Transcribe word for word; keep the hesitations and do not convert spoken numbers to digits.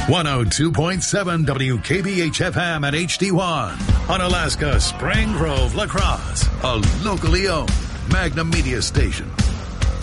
one oh two point seven W K B H F M at H D one on Alaska's Spring Grove La Crosse, a locally owned Magnum Media station.